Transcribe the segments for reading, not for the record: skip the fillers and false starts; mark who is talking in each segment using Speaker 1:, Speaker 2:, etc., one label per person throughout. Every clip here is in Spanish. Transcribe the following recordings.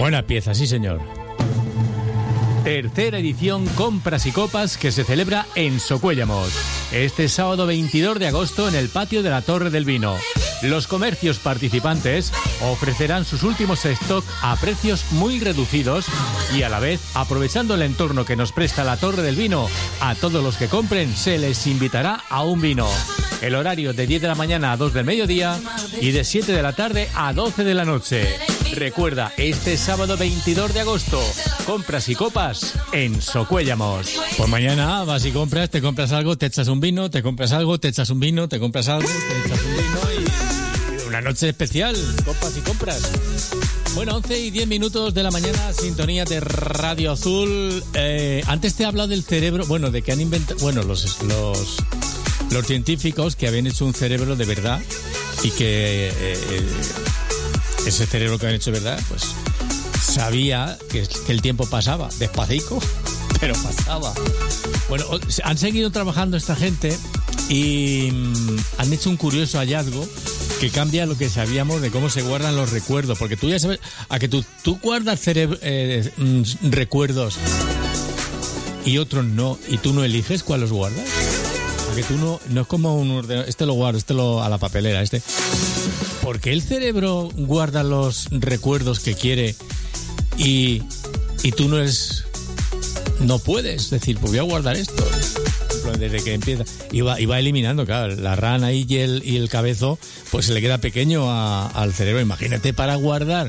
Speaker 1: Buena pieza, sí señor. Tercera edición Compras y Copas que se celebra en Socuéllamos. Este sábado 22 de agosto en el patio de la Torre del Vino. Los comercios participantes ofrecerán sus últimos stock a precios muy reducidos y a la vez, aprovechando el entorno que nos presta la Torre del Vino, a todos los que compren se les invitará a un vino. El horario de 10 de la mañana a 2 del mediodía y de 7 de la tarde a 12 de la noche. Recuerda, este sábado 22 de agosto, Compras y Copas en Socuéllamos. Pues mañana vas y compras, te compras algo, te echas un vino, te compras algo, te echas un vino, te compras algo, te echas un vino y una noche especial, copas y compras. Bueno, 11:10 de la mañana, sintonía de Radio Azul. Antes te he hablado del cerebro, bueno, de que han inventado, bueno, los científicos que habían hecho un cerebro de verdad y que ese cerebro que habían hecho de verdad, pues sabía que el tiempo pasaba, despacito, pero pasaba. Bueno, han seguido trabajando esta gente y han hecho un curioso hallazgo que cambia lo que sabíamos de cómo se guardan los recuerdos, porque tú ya sabes, a que tú guardas recuerdos y otros no, y tú no eliges cuál los guardas. A que tú no es como un ordenador, este lo guardo, a la papelera, ¿Por qué el cerebro guarda los recuerdos que quiere y tú no puedes decir, pues voy a guardar esto? Desde que empieza y va eliminando, claro, la rana y el cabezo, pues se le queda pequeño al cerebro. Imagínate, para guardar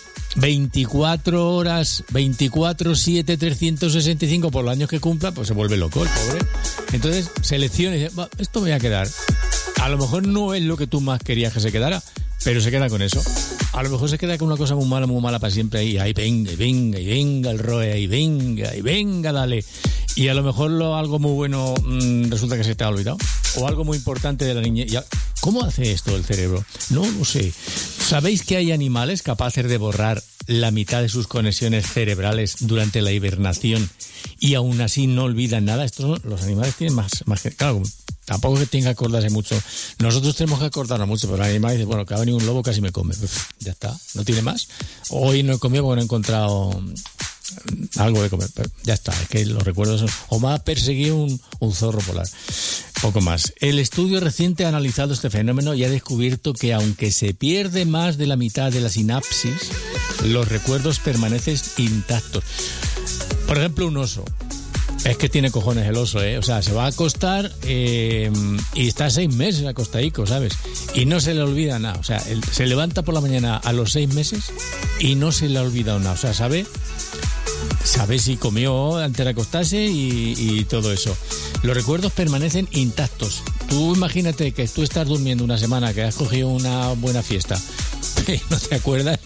Speaker 1: 24 horas, 24/7, 365 por los años que cumpla, pues se vuelve loco el pobre. Entonces selecciona y dice, esto me voy a quedar. A lo mejor no es lo que tú más querías que se quedara, pero se queda con eso. A lo mejor se queda con una cosa muy mala para siempre y ahí venga el roe, ahí venga, dale. Y a lo mejor algo muy bueno resulta que se te ha olvidado. O algo muy importante de la niñez. ¿Cómo hace esto el cerebro? No lo sé. ¿Sabéis que hay animales capaces de borrar la mitad de sus conexiones cerebrales durante la hibernación y aún así no olvidan nada? Los animales tienen más que... Claro, tampoco es que tenga que acordarse mucho. Nosotros tenemos que acordarnos mucho, pero el animal dice, bueno, que ha venido un lobo, casi me come. Ya está, no tiene más. Hoy no he comido porque no he encontrado algo de comer, pero ya está, es que los recuerdos son... O me ha perseguido un zorro polar. Poco más. El estudio reciente ha analizado este fenómeno y ha descubierto que aunque se pierde más de la mitad de la sinapsis, los recuerdos permanecen intactos. Por ejemplo, un oso. Es que tiene cojones el oso, ¿eh? O sea, se va a acostar y está 6 meses acostadico, ¿sabes? Y no se le olvida nada. O sea, se levanta por la mañana a los 6 meses y no se le ha olvidado nada. O sea, sabe si comió antes de acostarse y todo eso. Los recuerdos permanecen intactos. Tú imagínate que tú estás durmiendo una semana, que has cogido una buena fiesta, y no te acuerdas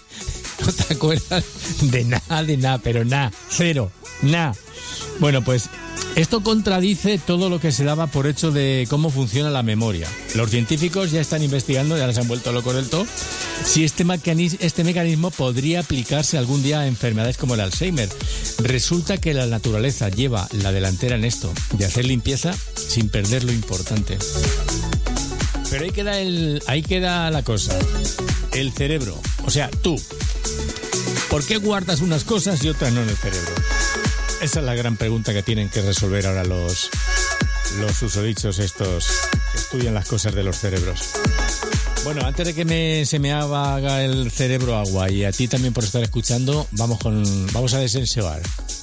Speaker 1: de nada, pero nada, cero, nada. Bueno, pues esto contradice todo lo que se daba por hecho de cómo funciona la memoria. Los científicos ya están investigando, ya les han vuelto locos del todo, si este mecanismo podría aplicarse algún día a enfermedades como el Alzheimer. Resulta que la naturaleza lleva la delantera en esto, de hacer limpieza sin perder lo importante. Pero ahí queda la cosa. El cerebro, o sea, tú, ¿por qué guardas unas cosas y otras no en el cerebro? Esa es la gran pregunta que tienen que resolver ahora los susodichos estos que estudian las cosas de los cerebros. Bueno, antes de que se me haga el cerebro agua y a ti también por estar escuchando, vamos a desensebar.